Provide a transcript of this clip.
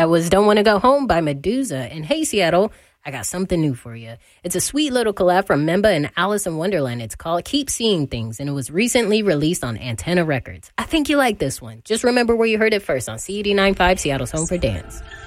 was Don't Want to Go Home by Medusa. And hey, Seattle, I got something new for you. It's a sweet little collab from Memba and Alice in Wonderland. It's called Keep Seeing Things, and it was recently released on Antenna Records. I think you like this one. Just remember where you heard it first on C89.5, Seattle's home for dance.